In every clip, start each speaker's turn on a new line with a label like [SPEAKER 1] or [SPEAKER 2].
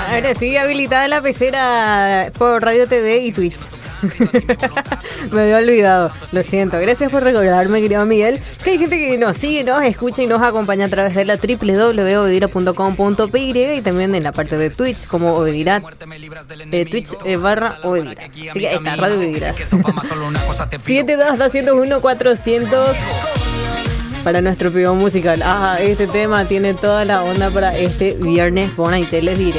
[SPEAKER 1] Ahora sigue habilitada la pecera por Radio TV y Twitch. Me había olvidado, lo siento. Gracias por recordarme, querido Miguel, que hay gente que nos sigue, nos escucha y nos acompaña a través de la www.obedira.com.py y también en la parte de Twitch como Obedira, Twitch /Obedira. Así que ahí está, Radio Obedira. 72-201-400 para nuestro pivo musical. Este tema tiene toda la onda para este viernes. Bueno, ahí te les diré.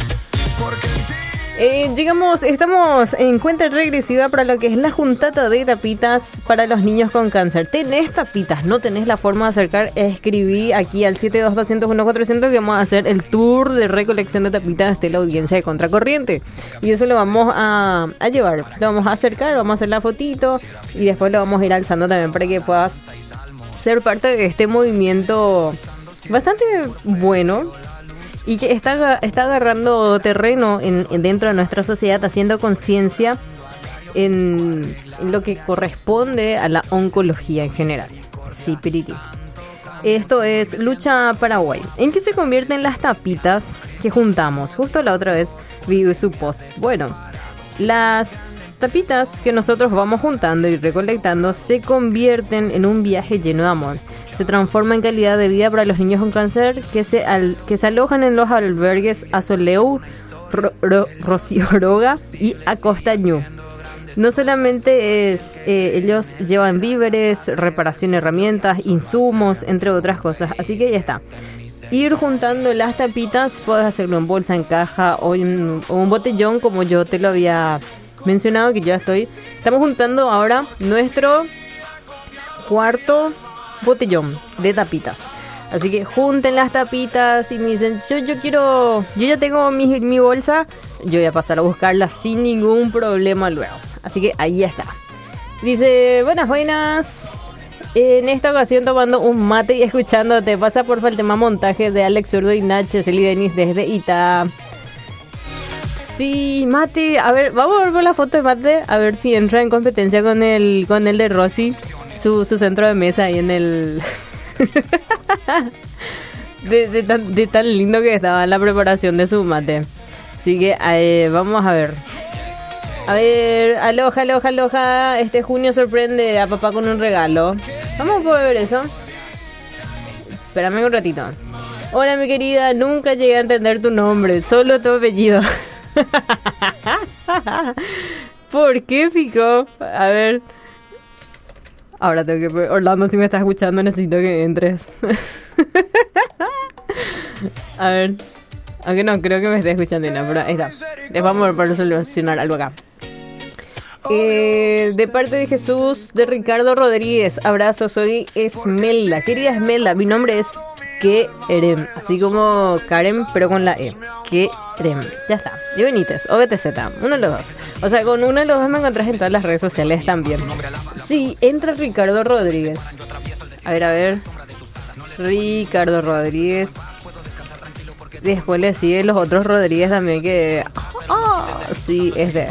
[SPEAKER 1] Estamos en cuenta regresiva para lo que es la juntata de tapitas para los niños con cáncer. ¿Tenés tapitas? ¿No tenés la forma de acercar? Escribí aquí al 72-201-400 que vamos a hacer el tour de recolección de tapitas de la audiencia de Contracorriente. Y eso lo vamos a llevar. Lo vamos a acercar, vamos a hacer la fotito y después lo vamos a ir alzando también para que puedas ser parte de este movimiento bastante bueno y que está agarrando terreno dentro de nuestra sociedad, haciendo conciencia en lo que corresponde a la oncología en general. Sí, piriti. Esto es Lucha Paraguay. ¿En qué se convierten las tapitas que juntamos? Justo la otra vez vi su post. Bueno, las tapitas que nosotros vamos juntando y recolectando se convierten en un viaje lleno de amor. Se transforma en calidad de vida para los niños con cáncer que se alojan en los albergues Azoleu, Rocío Roga y Acosta Ñu. No solamente ellos llevan víveres, reparación de herramientas, insumos, entre otras cosas. Así que ya está. Ir juntando las tapitas, puedes hacerlo en bolsa, en caja o un botellón, como yo te lo había mencionado, que ya estamos juntando ahora nuestro cuarto botellón de tapitas. Así que junten las tapitas y me dicen, yo ya tengo mi bolsa, yo voy a pasar a buscarla sin ningún problema luego. Así que ahí está. Dice, buenas. En esta ocasión tomando un mate y escuchándote. Pasa porfa el tema montaje de Alex Zurdo y Nacho Celi Denis desde Ita. Sí, mate. A ver, vamos a ver con la foto de mate. A ver si entra en competencia con el de Rosy. Su centro de mesa ahí en el... de tan lindo que estaba la preparación de su mate. Así que vamos a ver. A ver, aloja. Este junio sorprende a papá con un regalo. Vamos a poder ver eso. Espérame un ratito. Hola mi querida, nunca llegué a entender tu nombre, solo tu apellido. ¿Por qué, Pico? A ver. Ahora tengo que... Orlando, si me estás escuchando, necesito que entres. A ver. Aunque no, creo que me esté escuchando, no, pero ahí está. Les vamos a ver para solucionar algo acá. De parte de Jesús, de Ricardo Rodríguez. Abrazo, soy Esmelda. Querida Esmelda, mi nombre es Kerem, así como Karen, pero con la E. Kerem, ya está. Y Benítez, o BTZ, uno de los dos. O sea, con uno de los dos me encontrás en todas las redes sociales también. Sí, entra Ricardo Rodríguez. A ver. Ricardo Rodríguez. Después le siguen los otros Rodríguez también que... sí, es de...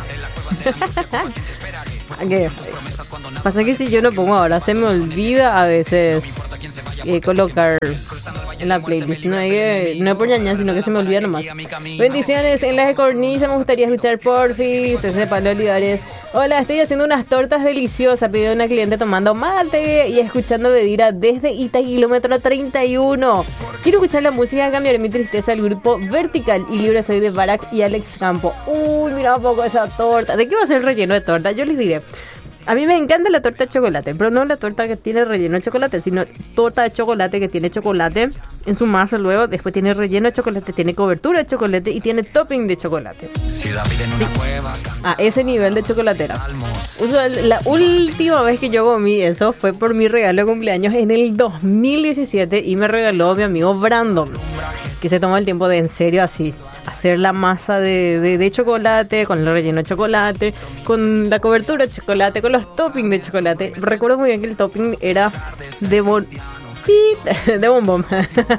[SPEAKER 1] ¿Qué? Pasa que si yo lo pongo ahora se me olvida a veces colocar en la playlist. No es por ñaña, sino que se me olvida nomás. Bendiciones en las de Cornilla. Me gustaría escuchar porfis. Ese Pablo Olivares. Hola, estoy haciendo unas tortas deliciosas. Pidió una cliente tomando mate y escuchando Bedira desde Ita, kilómetro 31. Quiero escuchar la música, cambiar mi tristeza. El grupo Vertical y Libre Soy de Barack y Alex Campo. Uy, mira un poco esa torta. ¿De qué va a ser el relleno de torta? Yo les diré. A mí me encanta la torta de chocolate, pero no la torta que tiene relleno de chocolate, sino torta de chocolate que tiene chocolate en su masa, luego después tiene relleno de chocolate, tiene cobertura de chocolate y tiene topping de chocolate. Sí. A ese nivel de chocolatera. La última vez que yo comí eso fue por mi regalo de cumpleaños en el 2017 y me regaló mi amigo Brandon, que se tomó el tiempo de en serio así hacer la masa de chocolate, con el relleno de chocolate, con la cobertura de chocolate, con los toppings de chocolate. Recuerdo muy bien que el topping era de bombón.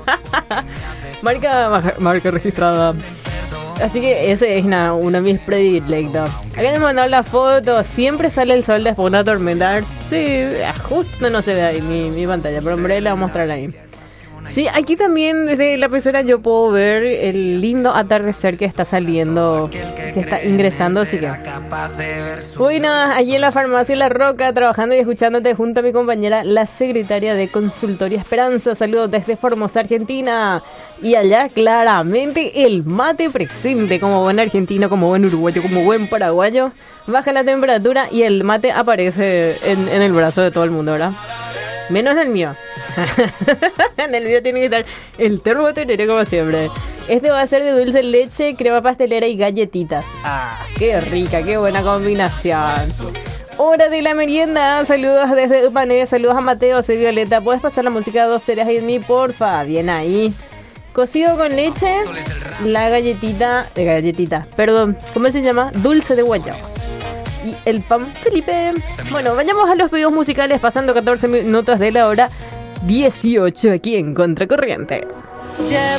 [SPEAKER 1] marca registrada. Así que ese es uno de mis predilectos. Acá me mandaron la foto. Siempre sale el sol después de una tormenta. A ver si justo no se ve ahí mi pantalla, pero hombre, le voy a mostrar ahí. Sí, aquí también desde la pecera yo puedo ver el lindo atardecer que está saliendo, que está ingresando, así que... Buenas, allí en la farmacia La Roca, trabajando y escuchándote junto a mi compañera, la secretaria de Consultorio Esperanza. Saludos desde Formosa, Argentina. Y allá claramente el mate presente, como buen argentino, como buen uruguayo, como buen paraguayo. Baja la temperatura y el mate aparece en el brazo de todo el mundo, ¿verdad? Menos el mío. En el mío tiene que estar el termo tereré como siempre. Este va a ser de dulce de leche, crema pastelera y galletitas. Ah, qué rica, qué buena combinación. Hora de la merienda. Saludos desde Upané, saludos a Mateo, soy Violeta. ¿Puedes pasar la música de 2 ceras y mí, porfa? Bien ahí. Cocido con leche, la galletita, perdón, ¿cómo se llama? Dulce de guayaba. Y el pan Felipe. Bueno, vayamos a los pedidos musicales, pasando 14 minutos de la hora 18 aquí en Contracorriente.